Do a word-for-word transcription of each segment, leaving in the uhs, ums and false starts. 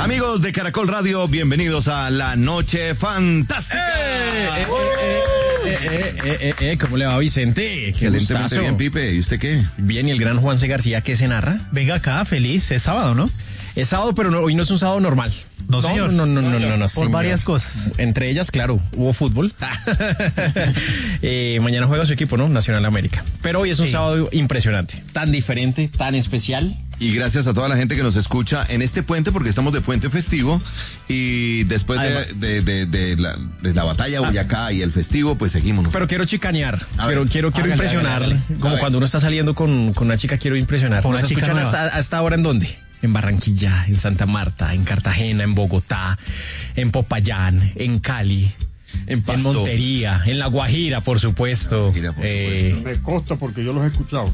Amigos de Caracol Radio, bienvenidos a La Noche Fantástica. ¡Eh! Eh, eh, eh, eh, eh, eh, ¿Cómo le va, Vicente? Excelentemente bien, Pipe. ¿Y usted qué? Bien, ¿y el gran Juanse García qué se narra? Venga acá, feliz. Es sábado, ¿no? Es sábado, pero no, hoy no es un sábado normal. No, señor. No, no, no, no, no, no. Por señor. varias cosas. Entre ellas, claro, hubo fútbol. eh, mañana juega su equipo, ¿no? Nacional América. Pero hoy es un sí. sábado impresionante. Tan diferente, tan especial. Y gracias a toda la gente que nos escucha en este puente, porque estamos de puente festivo. Y después de, de, de, de, la, de la batalla Boyacá ah. y el festivo, pues seguimos. Pero quiero chicanear. A quiero, ver, quiero, quiero hágale, impresionar. Hágale, hágale. Como cuando uno está saliendo con, con una chica, quiero impresionar. Con una chica escuchan hasta, hasta ahora en dónde? En Barranquilla, en Santa Marta, en Cartagena, en Bogotá, en Popayán, en Cali, en, en Montería, en La Guajira, por supuesto. Guajira, por eh, supuesto. Me consta porque yo los he escuchado.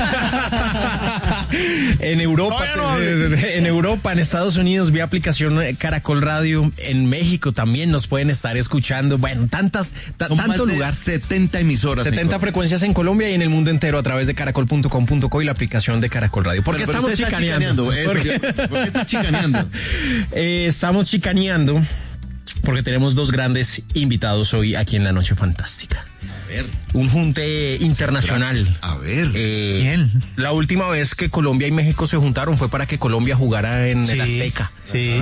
en Europa, no, no, en Europa, en Estados Unidos, vía aplicación Caracol Radio. En México también nos pueden estar escuchando. Bueno, tantas, ta, tanto lugar. setenta emisoras. setenta en frecuencias en Colombia y en el mundo entero a través de caracol punto com punto co y la aplicación de Caracol Radio. ¿Por qué pero, pero estamos chicaneando? chicaneando eso, ¿Por, qué? ¿Por qué está chicaneando? eh, estamos chicaneando porque tenemos dos grandes invitados hoy aquí en La Noche Fantástica. A ver. Un junte internacional. A ver. Eh, ¿Quién? La última vez que Colombia y México se juntaron fue para que Colombia jugara en sí, el Azteca. Sí.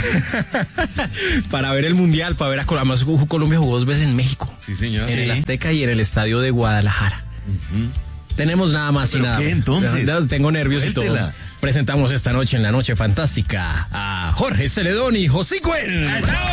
Para ver el Mundial, para ver a Colombia. Además, Colombia jugó dos veces en México. Sí, señor. En sí. el Azteca y en el Estadio de Guadalajara. Uh-huh. Tenemos nada más y nada. ¿Qué entonces? Tengo nervios Cuéntela. y todo. Presentamos esta noche en La Noche Fantástica a Jorge Celedón y José Cuen.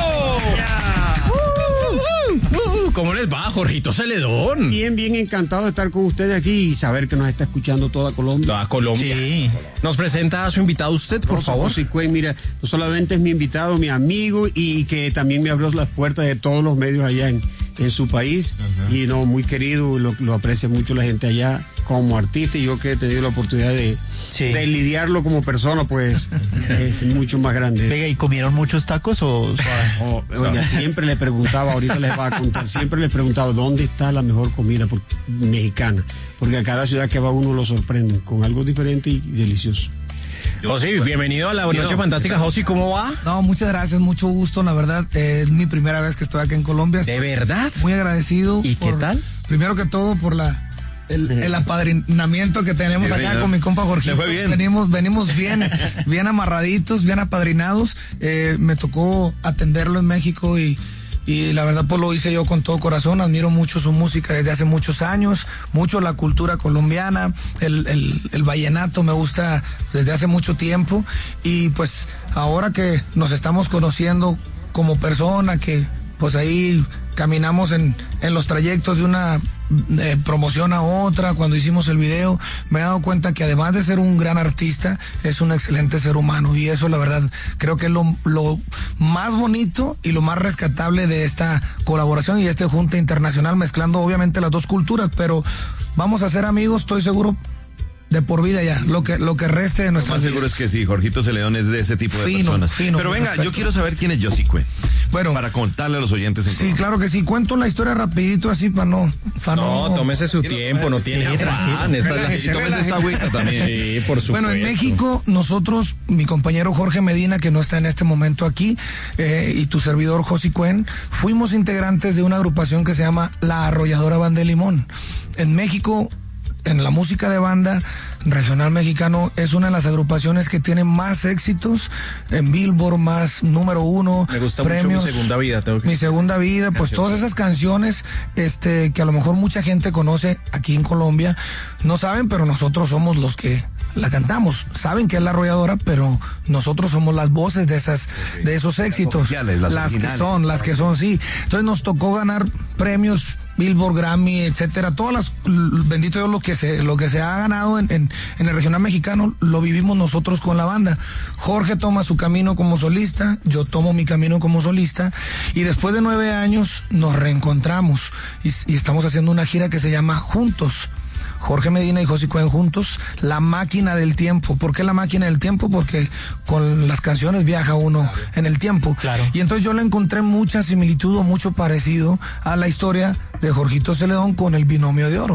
¿Cómo les va, Jorgito Celedón? Bien, bien encantado de estar con ustedes aquí y saber que nos está escuchando toda Colombia. Toda Colombia. Sí. Nos presenta a su invitado usted, por Rosa favor. José Cuen, mira, no solamente es mi invitado, mi amigo y que también me abrió las puertas de todos los medios allá en, en su país. Uh-huh. Y no, muy querido, lo, lo aprecia mucho la gente allá como artista y yo que he tenido la oportunidad de... Sí. de lidiarlo como persona, pues es mucho más grande. Venga, ¿y comieron muchos tacos o...? o oiga, siempre le preguntaba, ahorita les va a contar, siempre le preguntaba dónde está la mejor comida por, mexicana, porque a cada ciudad que va uno lo sorprende con algo diferente y delicioso. José, bienvenido a La Noche Fantástica. José, ¿cómo va? No, muchas gracias, mucho gusto, la verdad, eh, es mi primera vez que estoy aquí en Colombia. ¿De verdad? Muy agradecido. ¿Y por, qué tal? Primero que todo por la... El, el apadrinamiento que tenemos acá ¿no? con mi compa Jorgito. Le fue bien. Venimos, venimos bien, bien amarraditos, bien apadrinados. Eh, me tocó atenderlo en México y, y la verdad pues lo hice yo con todo corazón. Admiro mucho su música desde hace muchos años, mucho la cultura colombiana, el, el, el vallenato me gusta desde hace mucho tiempo y pues ahora que nos estamos conociendo como persona, que pues ahí caminamos en, en los trayectos de una eh, promoción a otra, cuando hicimos el video, me he dado cuenta que además de ser un gran artista, es un excelente ser humano y eso la verdad creo que es lo, lo más bonito y lo más rescatable de esta colaboración y este junte internacional mezclando obviamente las dos culturas, pero vamos a ser amigos, estoy seguro de por vida ya, lo que lo que reste de nuestra vida. Lo más seguro es que sí, Jorgito Celedón es de ese tipo de fino, personas. Fino, Pero venga, respeto. Yo quiero saber quién es José Cuen. Bueno, para contarle a los oyentes en sí, Colombia. claro que sí, cuento la historia rapidito así para no, para no, no tómese su tiempo, no tiene afán. Y tómese esta agüita también. Sí, por supuesto. Bueno, en México nosotros, mi compañero Jorge Medina, que no está en este momento aquí, eh, y tu servidor José Cuen, fuimos integrantes de una agrupación que se llama La Arrolladora Banda de Limón. En México, en la música de banda regional mexicano, es una de las agrupaciones que tiene más éxitos en Billboard, más número uno. Me gusta premios, mucho Mi Segunda Vida. Tengo que... Mi Segunda Vida, pues todas esas canciones este, que a lo mejor mucha gente conoce aquí en Colombia, no saben, pero nosotros somos los que la cantamos. Saben que es La Arrolladora, pero nosotros somos las voces de esas, de esos éxitos. Las, las, las que son, las que son, sí. Entonces nos tocó ganar premios Billboard, Grammy, etcétera, todas las, bendito Dios, lo que se, lo que se ha ganado en, en, en el regional mexicano, lo vivimos nosotros con la banda. Jorge toma su camino como solista, yo tomo mi camino como solista, y después de nueve años nos reencontramos, y, y estamos haciendo una gira que se llama Juntos. Jorge Medina y José Cuen juntos, La Máquina del Tiempo. ¿Por qué La Máquina del Tiempo? Porque con las canciones viaja uno claro. en el tiempo. Claro. Y entonces yo le encontré mucha similitud o mucho parecido a la historia de Jorgito Celedón con El Binomio de Oro.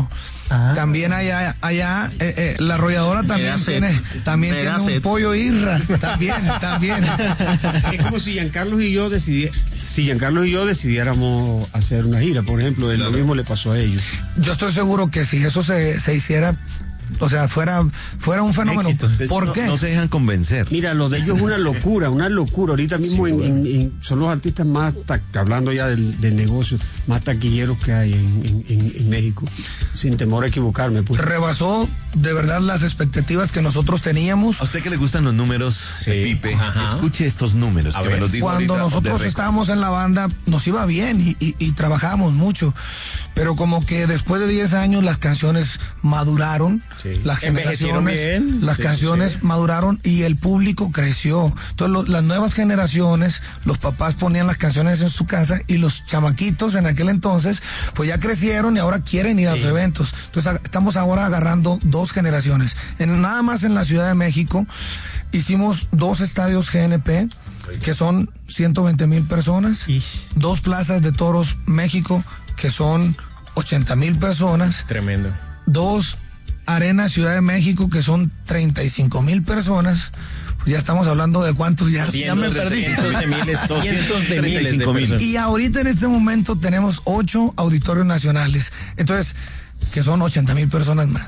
Ah. También allá, allá eh, eh, la arrolladora también tiene, también tiene un pollo Irra, también, también. Es como si Giancarlo y yo decidi, si Giancarlo y yo decidiéramos hacer una gira, por ejemplo, claro. Lo mismo le pasó a ellos. Yo estoy seguro que si eso se, se hiciera, o sea, fuera, fuera un fenómeno. Éxito. ¿Por no, qué? No se dejan convencer. Mira, lo de ellos es una locura, una locura. Ahorita mismo sí, en, bueno. en, en, son los artistas más, ta, hablando ya del, del negocio, más taquilleros que hay en, en, en México, sin temor a equivocarme. Pues. Rebasó de verdad las expectativas que nosotros teníamos. A usted que le gustan los números, sí. Pipe, ajá. Escuche estos números. Que me los digo Cuando nosotros estábamos en la banda, nos iba bien y, y, y trabajábamos mucho. Pero como que después de diez años las canciones maduraron, sí. Las generaciones, bien. Las sí, canciones sí. maduraron y el público creció. Entonces lo, las nuevas generaciones, los papás ponían las canciones en su casa y los chamaquitos en aquel entonces, pues ya crecieron y ahora quieren ir sí. a los eventos. Entonces estamos ahora agarrando dos generaciones. En, nada más en la Ciudad de México hicimos dos estadios G N P, que son ciento veinte mil personas, sí. Dos plazas de toros México, que son ochenta mil personas. Tremendo. Dos arenas Ciudad de México, que son treinta y cinco mil personas. Pues ya estamos hablando de cuántos ya, ya me perdí. Cientos de miles, cientos de miles de personas. Y ahorita en este momento tenemos ocho auditorios nacionales. Entonces, que son ochenta mil personas más.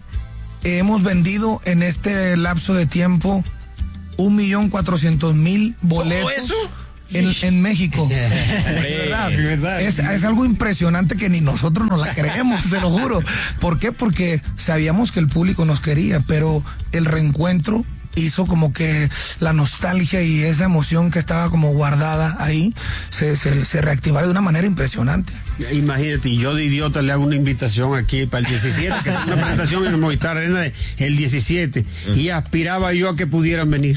Hemos vendido en este lapso de tiempo un millón cuatrocientos mil boletos. ¿Todo eso? En, en México. De verdad, de verdad. Es, es algo impresionante que ni nosotros nos la creemos, se lo juro. ¿Por qué? Porque sabíamos que el público nos quería, pero el reencuentro hizo como que la nostalgia y esa emoción que estaba como guardada ahí se, se, se reactivara de una manera impresionante. Imagínate, yo de idiota le hago una invitación aquí para el diecisiete, que tengo una presentación en el Movistar Arena el diecisiete, y aspiraba yo a que pudieran venir.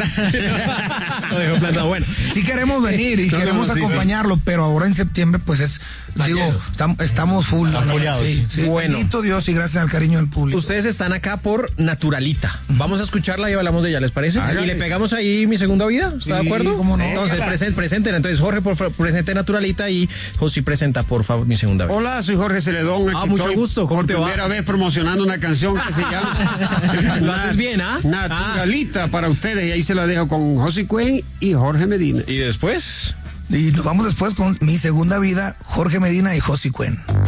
No dijo plata, bueno, sí queremos venir y no, queremos no, no, acompañarlo, sí, sí. Pero ahora en septiembre pues es, está digo, estamos, estamos full, ¿no? Sí, sí. Bueno, bendito Dios y gracias al cariño del público. Ustedes están acá por Naturalita. Vamos a escucharla y hablamos de ella, ¿les parece? Ah, y le pegamos ahí Mi Segunda Vida, ¿está sí, de acuerdo? ¿Cómo no? Entonces presenten, presenten. Entonces Jorge por favor, presente Naturalita y José presenta por favor Mi Segunda Vida. Hola, soy Jorge Celedón. Ah, mucho gusto. ¿Cómo por te va? Primera vez promocionando una canción que se llama Lo haces bien, ¿ah? Naturalita ah. para ustedes, y ahí se la dejo con José Cuen y Jorge Medina. ¿Y después? Y nos vamos después con Mi Segunda Vida, Jorge Medina y José Cuen.